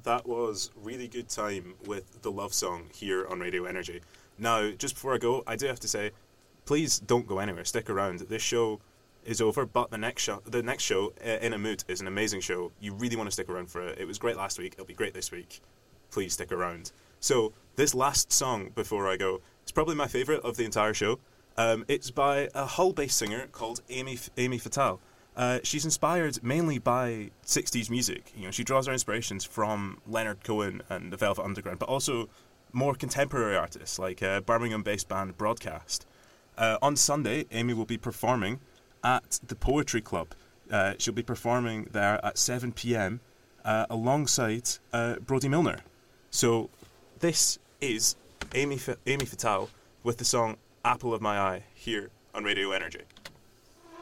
that was Really Good Time with the Love Song here on Radio Energy. Now, just before I go, I do have to say, please don't go anywhere. Stick around. This show is over, but the next show, In a Mood, is an amazing show. You really want to stick around for it. It was great last week. It'll be great this week. Please stick around. So, this last song before I go is probably my favourite of the entire show. It's by a Hull-based singer called Amy Fatale. She's inspired mainly by 60s music. You know, she draws her inspirations from Leonard Cohen and the Velvet Underground, but also more contemporary artists like Birmingham-based band Broadcast. On Sunday, Amy will be performing at the Poetry Club. She'll be performing there at 7 p.m. Alongside Brody Milner. So this is Amy Fatale with the song Apple of My Eye here on Radio Energy.